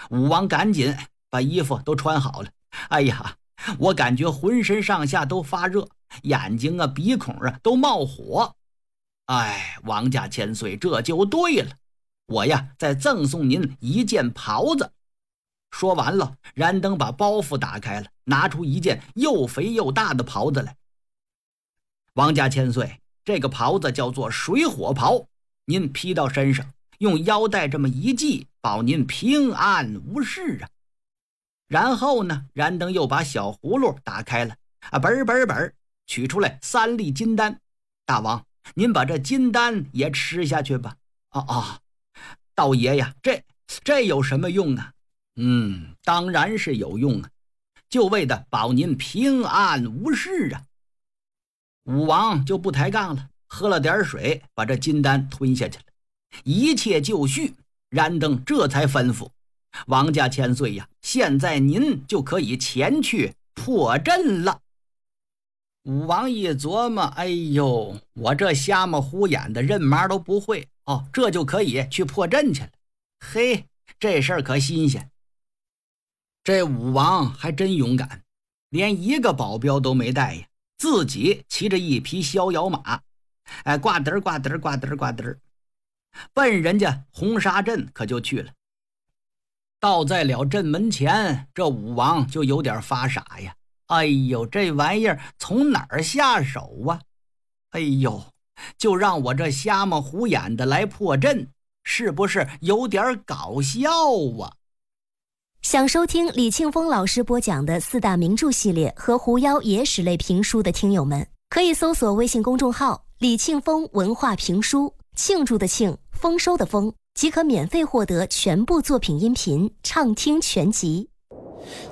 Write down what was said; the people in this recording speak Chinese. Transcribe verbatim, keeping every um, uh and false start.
武王赶紧把衣服都穿好了。哎呀，我感觉浑身上下都发热，眼睛啊鼻孔啊都冒火。哎，王家千岁，这就对了，我呀再赠送您一件袍子。说完了，燃灯把包袱打开了，拿出一件又肥又大的袍子来。王家千岁，这个袍子叫做水火袍，您披到身上，用腰带这么一系，保您平安无事啊。然后呢，燃灯又把小葫芦打开了，啊，本本本取出来三粒金丹。大王，您把这金丹也吃下去吧。啊啊，道爷呀，这这有什么用啊？嗯，当然是有用啊，就为的保您平安无事啊。武王就不抬杠了，喝了点水，把这金丹吞下去了。一切就绪，燃灯这才吩咐王家千岁呀，现在您就可以前去破阵了。武王一琢磨，哎呦，我这瞎么胡眼的任麻都不会哦，这就可以去破阵去了。嘿，这事儿可新鲜。这武王还真勇敢，连一个保镖都没带呀，自己骑着一匹逍遥马，哎，呱嘚呱嘚呱嘚呱嘚，奔人家红沙镇可就去了。到在了镇门前，这武王就有点发傻呀。哎呦，这玩意儿从哪儿下手啊？哎呦，就让我这瞎么胡眼的来破阵，是不是有点搞笑啊？ 想收听李庆峰老师播讲的四大名著系列和狐妖野史类评书的听友们，可以搜索微信公众号李庆峰文化评书，庆祝的庆，丰收的丰，即可免费获得全部作品音频畅听全集。